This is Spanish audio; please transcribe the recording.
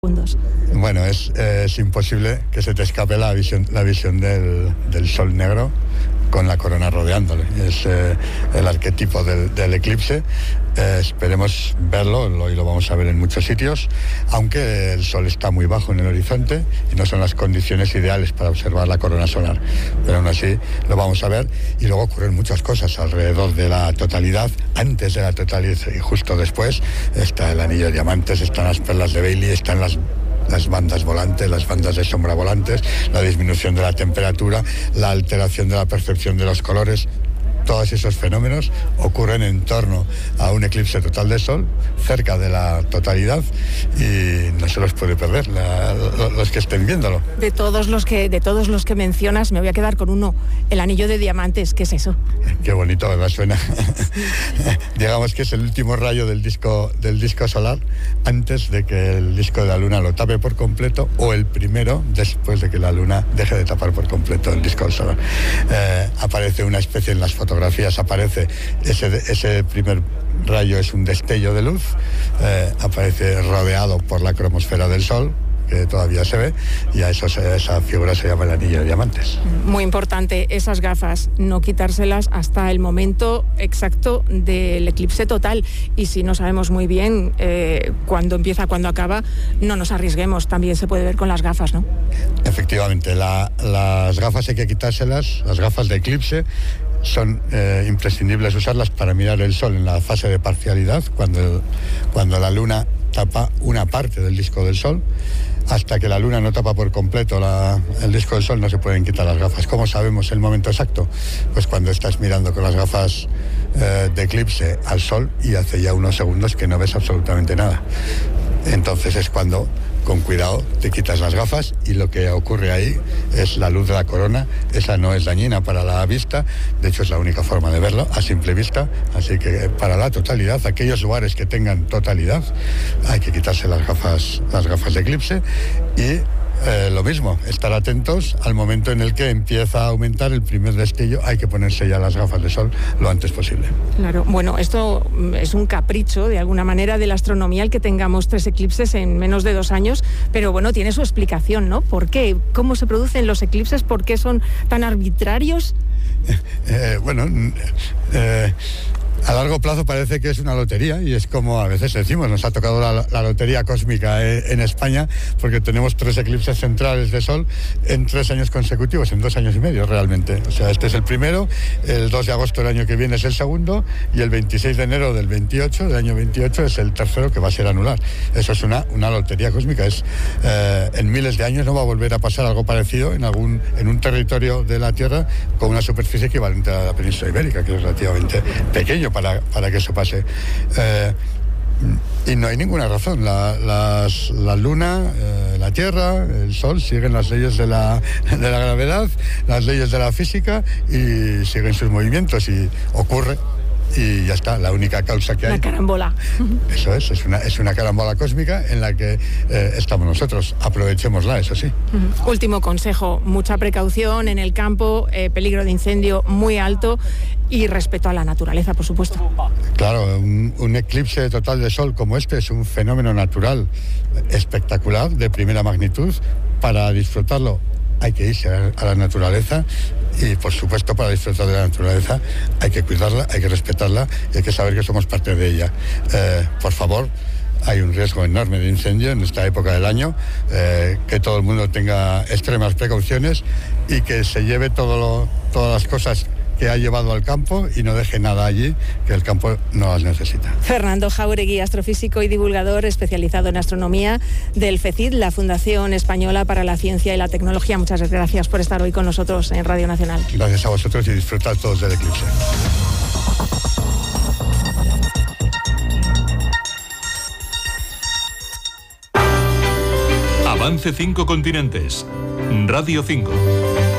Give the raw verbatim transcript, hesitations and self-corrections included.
Bueno, es, eh, es imposible que se te escape la visión, la visión del, del sol negro con la corona rodeándole. Es eh, el arquetipo del, del eclipse. Eh, esperemos verlo, lo, y lo vamos a ver en muchos sitios, aunque el sol está muy bajo en el horizonte y no son las condiciones ideales para observar la corona solar. Pero aún así lo vamos a ver, y luego ocurren muchas cosas alrededor de la totalidad, antes de la totalidad y justo después. Está el anillo de diamantes, están las perlas de Bailey, están las las bandas volantes, las bandas de sombra volantes, la disminución de la temperatura, la alteración de la percepción de los colores. Todos esos fenómenos ocurren en torno a un eclipse total de sol, cerca de la totalidad, y no se los puede perder la, los que estén viéndolo. De todos los que de todos los que mencionas, me voy a quedar con uno, el anillo de diamantes. ¿Qué es eso? Qué bonito, ¿verdad? Suena. Digamos que es el último rayo del disco, del disco solar, antes de que el disco de la luna lo tape por completo, o el primero después de que la luna deje de tapar por completo el disco solar. Eh, aparece una especie en las fotos fotografías, aparece ese, ese primer rayo, es un destello de luz, eh, aparece rodeado por la cromosfera del sol, que todavía se ve, y a eso, esa figura se llama el anillo de diamantes. Muy importante, esas gafas, no quitárselas hasta el momento exacto del eclipse total, y si no sabemos muy bien eh, cuándo empieza, cuándo acaba, no nos arriesguemos, también se puede ver con las gafas, ¿no? Efectivamente, la, las gafas hay que quitárselas, las gafas de eclipse son eh, imprescindibles usarlas para mirar el sol en la fase de parcialidad, cuando, cuando la luna tapa una parte del disco del sol. Hasta que la luna no tapa por completo la, el disco del sol, no se pueden quitar las gafas. ¿Cómo sabemos el momento exacto? Pues cuando estás mirando con las gafas eh, de eclipse al sol y hace ya unos segundos que no ves absolutamente nada. Entonces es cuando, con cuidado, te quitas las gafas, y lo que ocurre ahí es la luz de la corona. Esa no es dañina para la vista, de hecho es la única forma de verlo a simple vista, así que para la totalidad, aquellos lugares que tengan totalidad, hay que quitarse las gafas, las gafas de eclipse, y Eh, lo mismo, estar atentos al momento en el que empieza a aumentar el primer destello. Hay que ponerse ya las gafas de sol lo antes posible. Claro, bueno, esto es un capricho de alguna manera de la astronomía, el que tengamos tres eclipses en menos de dos años, pero bueno, tiene su explicación, ¿no? ¿Por qué? ¿Cómo se producen los eclipses? ¿Por qué son tan arbitrarios? Eh, bueno, eh, a largo plazo parece que es una lotería, y es como a veces decimos, nos ha tocado la, la lotería cósmica en España, porque tenemos tres eclipses centrales de sol en tres años consecutivos, en dos años y medio realmente. O sea, este es el primero, el dos de agosto del año que viene es el segundo, y el veintiséis de enero del veintiocho, del año veintiocho, es el tercero, que va a ser anular. Eso es una, una lotería cósmica. Es, eh, en miles de años no va a volver a pasar algo parecido en, algún, en un territorio de la Tierra con una superficie equivalente a la península ibérica, que es relativamente pequeño Para, para que eso pase. Eh, y no hay ninguna razón. La, las, la luna, eh, la Tierra, el Sol siguen las leyes de la, de la gravedad, las leyes de la física, y siguen sus movimientos, y ocurre. Y ya está, la única causa que hay. Una carambola. Eso es, es una, es una carambola cósmica en la que eh, estamos nosotros. Aprovechémosla, eso sí. Uh-huh. Último consejo, mucha precaución en el campo, eh, peligro de incendio muy alto, y respeto a la naturaleza, por supuesto. Claro, un, un eclipse total de sol como este es un fenómeno natural espectacular, de primera magnitud. Para disfrutarlo hay que irse a, a la naturaleza, y por supuesto para disfrutar de la naturaleza hay que cuidarla, hay que respetarla, y hay que saber que somos parte de ella. Eh, por favor, hay un riesgo enorme de incendio en esta época del año, eh, que todo el mundo tenga extremas precauciones, y que se lleve todo lo, todas las cosas que ha llevado al campo, y no deje nada allí, que el campo no las necesita. Fernando Jáuregui, astrofísico y divulgador especializado en astronomía del FECID, la Fundación Española para la Ciencia y la Tecnología. Muchas gracias por estar hoy con nosotros en Radio Nacional. Gracias a vosotros, y disfrutad todos del eclipse. Avance cinco continentes. Radio cinco.